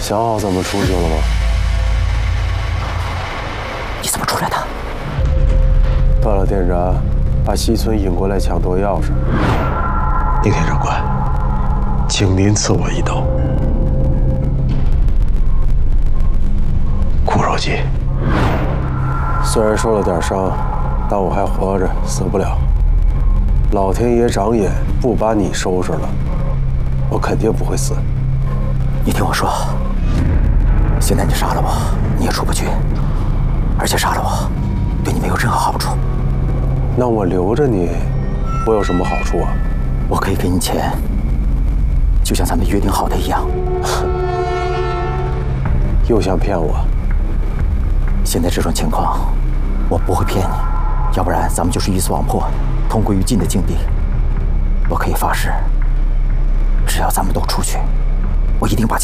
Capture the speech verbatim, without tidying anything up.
想好怎么出去了吗？ 你怎么出来的？ 断了电闸，把西村引过来抢夺钥匙。 宁田长官，请您刺我一刀。苦肉计。 虽然受了点伤，但我还活着，死不了。老天爷长眼，不把你收拾了，我肯定不会死。 你听我说，现在你杀了我，你也出不去，而且杀了我，对你没有任何好处。 那我留着你，我有什么好处啊？ 我可以给你钱，就像咱们约定好的一样。 又想骗我？ 现在这种情况，我不会骗你，要不然咱们就是鱼死网破，同归于尽的境地。我可以发誓，只要咱们都出去，我一定把钱